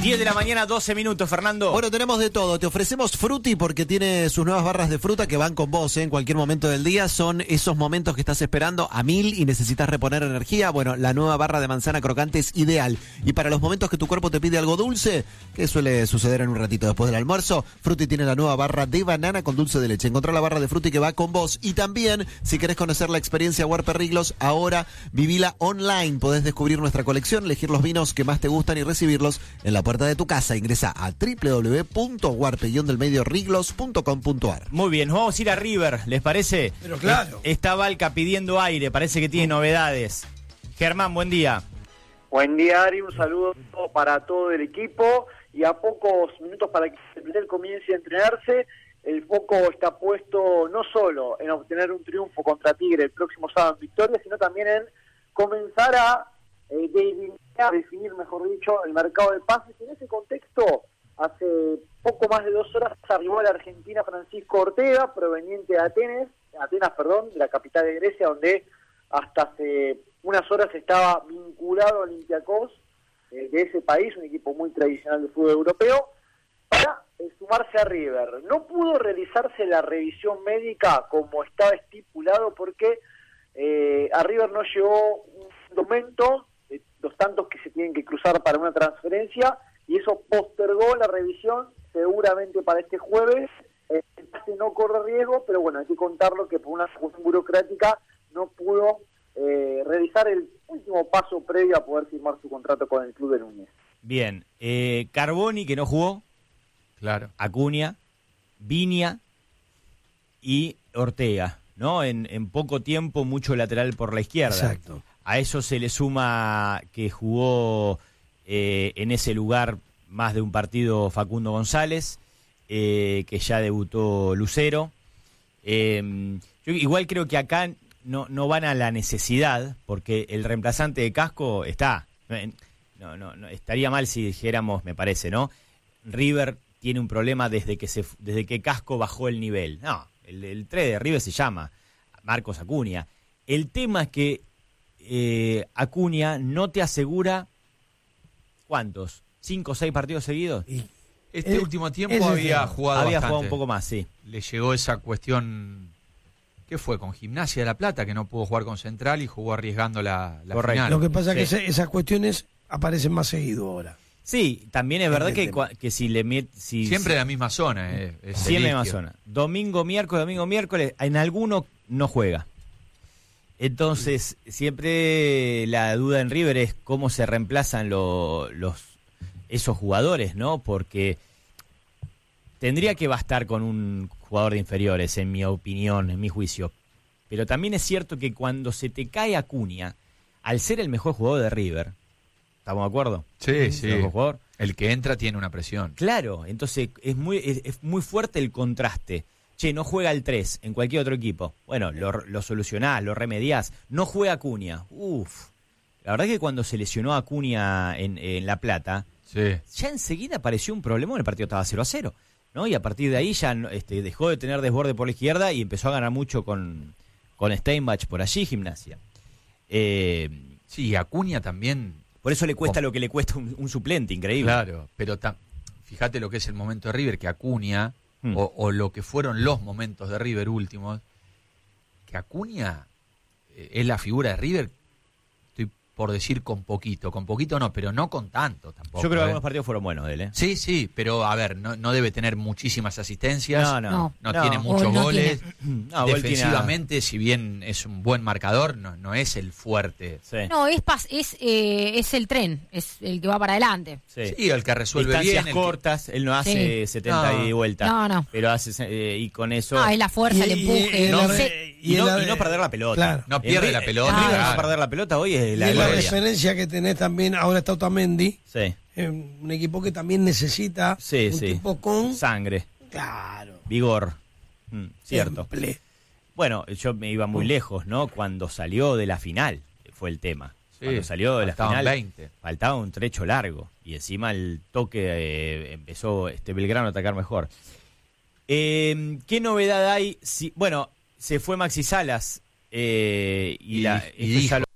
10 de la mañana, 12 minutos, Fernando. Bueno, tenemos de todo. Te ofrecemos Fruti porque tiene sus nuevas barras de fruta que van con vos en cualquier momento del día. Son esos momentos que estás esperando a 1000 y necesitas reponer energía. Bueno, la nueva barra de manzana crocante es ideal. Y para los momentos que tu cuerpo te pide algo dulce, que suele suceder en un ratito después del almuerzo, Fruti tiene la nueva barra de banana con dulce de leche. Encontrá la barra de Fruti que va con vos. Y también, si querés conocer la experiencia Warper Riglos, ahora vivila online. Podés descubrir nuestra colección, elegir los vinos que más te gustan y recibirlos en la puerta de tu casa. Ingresa a www.warpe-riglos.com.ar. Muy bien, nos vamos a ir a River, ¿les parece? Pero claro. Está Valca pidiendo aire, parece que tiene novedades. Germán, buen día. Buen día, Ari, un saludo para todo el equipo. Y a pocos minutos para que el plantel comience a entrenarse, el foco está puesto no solo en obtener un triunfo contra Tigre el próximo sábado en Victoria, sino también en comenzar a definir, mejor dicho, el mercado de pases. En ese contexto, hace poco más de 2 horas arribó a la Argentina Francisco Ortega, proveniente de Atenas, de la capital de Grecia, donde hasta hace unas horas estaba vinculado a Olympiacos de ese país, un equipo muy tradicional del fútbol europeo, para sumarse a River. No pudo realizarse la revisión médica como estaba estipulado porque a River no llegó un documento, los tantos que se tienen que cruzar para una transferencia, y eso postergó la revisión seguramente para este jueves. El pase no corre riesgo, pero bueno, hay que contarlo que por una cuestión burocrática no pudo realizar el último paso previo a poder firmar su contrato con el club de Núñez. Bien, Carboni, que no jugó, Claro. Acuña, Viña y Ortega, ¿no? En poco tiempo, mucho lateral por la izquierda. Exacto. A eso se le suma que jugó en ese lugar más de un partido Facundo González, que ya debutó Lucero. Yo igual creo que acá no van a la necesidad, porque el reemplazante de Casco está. No estaría mal si dijéramos, me parece, ¿no? River tiene un problema desde que Casco bajó el nivel. No, el 3 de River se llama Marcos Acuña. El tema es que Acuña no te asegura, ¿cuántos? ¿5 o 6 partidos seguidos? Y Este último tiempo había jugado bastante. Un poco más, sí. Le llegó esa cuestión, ¿qué fue? Con Gimnasia de La Plata, que no pudo jugar con Central y jugó arriesgando la final. lo que pasa es Sí. que esas cuestiones aparecen más seguido ahora. Sí, también es verdad que si le Siempre en la misma zona. Siempre en la misma zona. Domingo, miércoles, en alguno no juega. Entonces, siempre la duda en River es cómo se reemplazan esos jugadores, ¿no? Porque tendría que bastar con un jugador de inferiores, en mi opinión, en mi juicio. Pero también es cierto que cuando se te cae Acuña, al ser el mejor jugador de River, ¿estamos de acuerdo? Sí, sí. El mejor jugador. El que entra tiene una presión. Claro, entonces es muy fuerte el contraste. Che, no juega el 3 en cualquier otro equipo. Bueno, lo solucionás, lo remediás. No juega Acuña. Uf. La verdad es que cuando se lesionó a Acuña en La Plata, Sí. ya enseguida apareció un problema, el partido estaba 0-0, ¿no? Y a partir de ahí ya dejó de tener desborde por la izquierda y empezó a ganar mucho con Steinbach por allí, Gimnasia. Sí, Acuña también. Por eso le cuesta lo que le cuesta un suplente, increíble. Claro, pero fíjate lo que es el momento de River, que Acuña, o lo que fueron los momentos de River últimos, que Acuña es la figura de River, estoy por decir con poquito no, pero no con tanto tampoco. Yo creo que algunos partidos fueron buenos de él, ¿eh? Sí, pero a ver, no debe tener muchísimas asistencias, no tiene no, muchos no goles. No, Defensivamente, si bien es un buen marcador, no es el fuerte. Sí. No, es el tren, es el que va para adelante. Sí, el que resuelve distancias bien. cortas, él no hace 70 No. y vuelta. No. Pero hace, y con eso... Es la fuerza, el empuje. Y no perder la pelota. Claro. No pierde la pelota. River claro. no perder la pelota hoy es Y la es la gloria. referencia que tenés también, ahora está Otamendi, Sí. un equipo que también necesita un tipo con... Sangre, Claro. vigor. Cierto. Temple. Bueno, yo me iba muy lejos, ¿no? Cuando salió de la final fue el tema. Sí, Cuando salió de la faltaban final 20. faltaba un trecho largo y encima el toque empezó Belgrano a atacar mejor. ¿Qué novedad hay? Bueno, se fue Maxi Salas y dijo, ya lo